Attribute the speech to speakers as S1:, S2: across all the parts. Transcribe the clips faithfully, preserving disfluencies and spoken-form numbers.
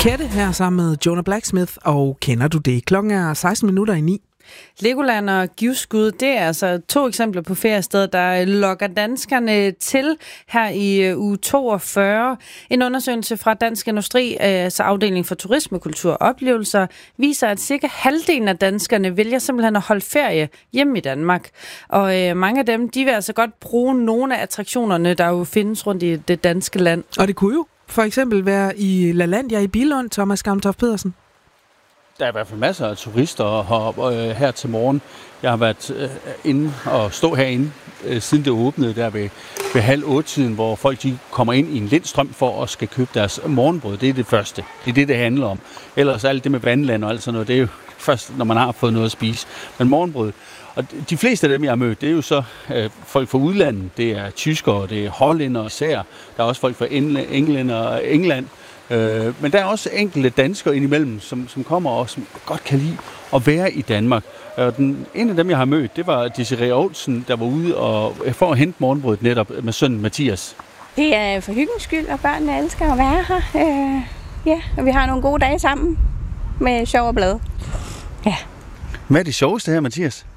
S1: Kette her sammen med Jonah Blacksmith, og kender du det? Klokken er seksten minutter i ni.
S2: Legoland og Givskud, det er altså to eksempler på feriesteder, der lokker danskerne til her i uge toogfyrre. En undersøgelse fra Dansk Industri, altså afdeling for turisme, kultur og oplevelser, viser, at cirka halvdelen af danskerne vælger simpelthen at holde ferie hjemme i Danmark. Og øh, mange af dem, de vil altså godt bruge nogle af attraktionerne, der jo findes rundt i det danske land.
S1: Og det kunne jo for eksempel være i LaLandia i Billund, Thomas Gamtoft Pedersen.
S3: Der er i hvert fald masser af turister heroppe, øh, her til morgen. Jeg har været øh, inde og stå herinde, øh, siden det åbnede der ved, ved halv otte-tiden, hvor folk de kommer ind i en lindstrøm for at skal købe deres morgenbrød. Det er det første. Det er det, det handler om. Ellers alt det med vandland og alt sådan noget, det er jo først, når man har fået noget at spise. Men morgenbrød. Og de fleste af dem, jeg har mødt, det er jo så øh, folk fra udlandet. Det er tyskere, det er hollændere især. Der er også folk fra England og England. Øh, men der er også enkelte danskere indimellem, som, som kommer og som godt kan lide at være i Danmark. Og den, en af dem, jeg har mødt, det var Desiree Olsen, der var ude og, for at hente morgenbrødet netop med sønnen Mathias.
S4: Det er for hyggens skyld, og børnene elsker at være her. Øh, ja, og vi har nogle gode dage sammen med sjov og blad. Ja.
S3: Hvad er det sjoveste her, Mathias?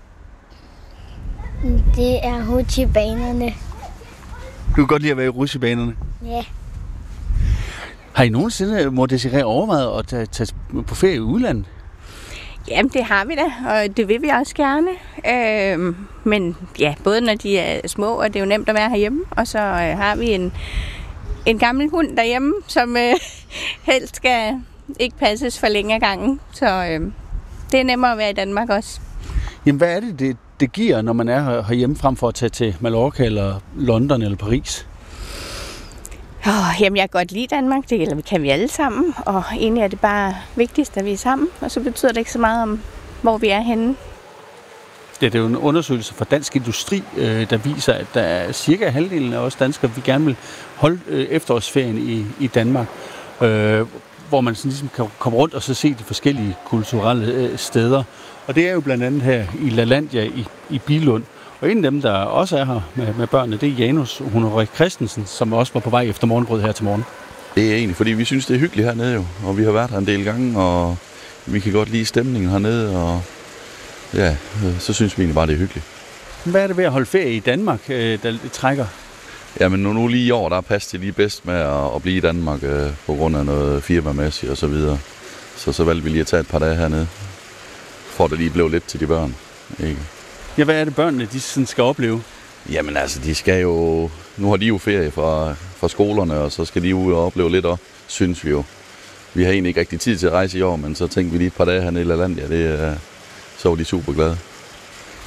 S5: Det er rutsjebanerne.
S3: Du kan godt lide at være i rutsjebanerne?
S5: Ja.
S3: Har I nogensinde, må Desiree, overvejet at tage, tage på ferie i udlandet?
S4: Jamen, det har vi da, og det vil vi også gerne. Øh, men ja, både når de er små, og det er jo nemt at være herhjemme, og så øh, har vi en, en gammel hund derhjemme, som øh, helst skal ikke passes for længe ad gangen. Så øh, det er nemmere at være i Danmark også.
S3: Jamen, hvad er det, det, det giver, når man er herhjemme, frem for at tage til Mallorca, eller London, eller Paris?
S4: Oh, jamen, jeg kan godt lide Danmark, det kan vi alle sammen, og egentlig er det bare vigtigst, at vi er sammen, og så betyder det ikke så meget om, hvor vi er henne.
S3: Ja, det er jo en undersøgelse fra Dansk Industri, øh, der viser, at der er cirka halvdelen af os danskere, vi gerne vil holde øh, efterårsferien i, i Danmark, øh, hvor man sådan ligesom kan komme rundt og så se de forskellige kulturelle øh, steder. Og det er jo blandt andet her i LaLandia i, i Billund. Og en af dem, der også er her med, med børnene, det er Janus Honorik Christensen, som også var på vej efter morgenbrød her til morgen.
S6: Det er egentlig, fordi vi synes, det er hyggeligt hernede jo, og vi har været her en del gange, og vi kan godt lide stemningen hernede, og ja, så synes vi egentlig bare, det er hyggeligt.
S3: Hvad er det ved at holde ferie i Danmark, der trækker?
S6: Jamen nu, nu lige i år, der passer det lige bedst med at, at blive i Danmark øh, på grund af noget firmamæssigt og så videre. Så så valgte vi lige at tage et par dage hernede, for at det lige blev lidt til de børn, ikke?
S3: Ja, hvad er det børnene, de sådan skal opleve?
S6: Jamen altså, de skal jo... Nu har de jo ferie fra, fra skolerne, og så skal de ud og opleve lidt også, synes vi jo. Vi har egentlig ikke rigtig tid til at rejse i år, men så tænkte vi lige et par dage hernede i LaLandia, det, så var de super glade.